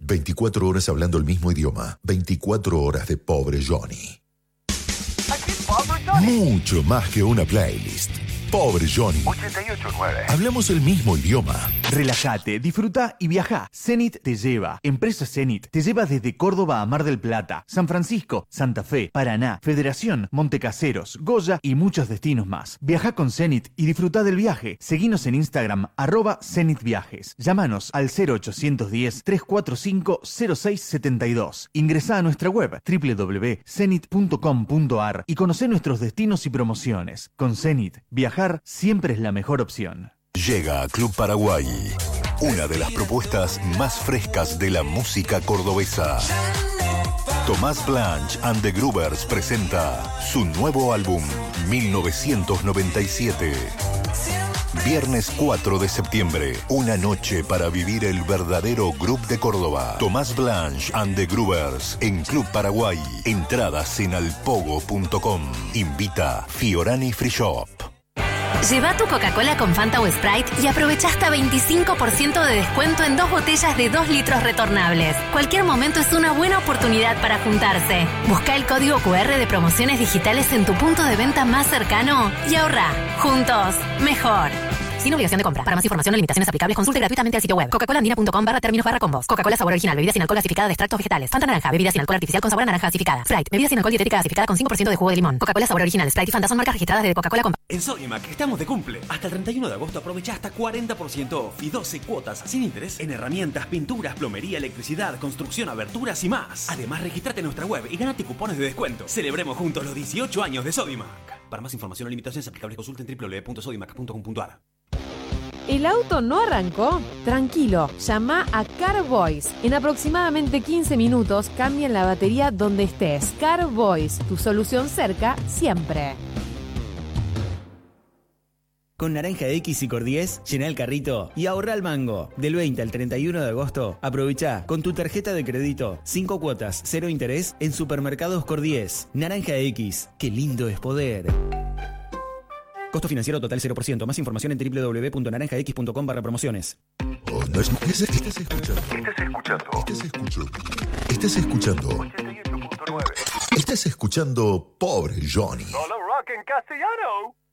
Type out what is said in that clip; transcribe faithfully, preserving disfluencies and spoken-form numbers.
veinticuatro horas hablando el mismo idioma. veinticuatro horas de Pobre Johnny. Mucho más que una playlist. Pobre Johnny. ochenta y ocho nueve. Hablamos el mismo idioma. Relájate, disfruta y viaja. Zenit te lleva. Empresa Zenit te lleva desde Córdoba a Mar del Plata, San Francisco, Santa Fe, Paraná, Federación, Montecaseros, Goya y muchos destinos más. Viaja con Zenit y disfruta del viaje. Seguinos en Instagram, arroba Zenit Viajes. Llámanos al cero ochocientos diez, trescientos cuarenta y cinco, cero seis setenta y dos. Ingresá a nuestra web doble u doble u doble u punto zenit punto com punto a r y conocé nuestros destinos y promociones. Con Zenit, viajar siempre es la mejor opción. Llega a Club Paraguay, una de las propuestas más frescas de la música cordobesa. Tomás Blanch and the Groovers presenta su nuevo álbum, mil novecientos noventa y siete. Viernes cuatro de septiembre, una noche para vivir el verdadero Groove de Córdoba. Tomás Blanch and the Groovers en Club Paraguay. Entradas en alpogo punto com. Invita Fiorani Free Shop. Lleva tu Coca-Cola con Fanta o Sprite y aprovecha hasta veinticinco por ciento de descuento en dos botellas de dos litros retornables. Cualquier momento es una buena oportunidad para juntarse. Busca el código cu erre de promociones digitales en tu punto de venta más cercano y ahorra. Juntos, mejor. Sin obligación de compra. Para más información o limitaciones aplicables, consulte gratuitamente el sitio web coca-cola andina punto com barra términos barra combos. Coca-Cola sabor original, bebida sin alcohol gasificada de extractos vegetales. Fanta naranja, bebida sin alcohol artificial con sabor a naranja gasificada. Sprite, bebida sin alcohol dietética gasificada con cinco por ciento de jugo de limón. Coca-Cola sabor original, Sprite y Fanta son marcas registradas de Coca-Cola Company. En Sodimac estamos de cumple. Hasta el treinta y uno de agosto aprovecha hasta cuarenta por ciento off y doce cuotas sin interés en herramientas, pinturas, plomería, electricidad, construcción, aberturas y más. Además, regístrate en nuestra web y gánate cupones de descuento. Celebremos juntos los dieciocho años de Sodimac. Para más información o limitaciones aplicables, consulten doble u doble u doble u punto sodimac punto com punto a r. ¿El auto no arrancó? Tranquilo, llama a Carboys. En aproximadamente quince minutos cambian la batería donde estés. Carboys, tu solución cerca siempre. Con Naranja X y Cordies, llená el carrito y ahorra el mango. Del veinte al treinta y uno de agosto, aprovecha con tu tarjeta de crédito cinco cuotas, cero interés en Supermercados Cordies. Naranja X, qué lindo es poder. Costo financiero total cero por ciento. Más información en doble u doble u doble u punto naranja x punto com barra promociones. Oh, no es, es, estás escuchando. Estás escuchando. Estás escuchando. Estás escuchando. ochenta y ocho punto nueve. Estás escuchando Pobre Johnny. Solo rock en castellano.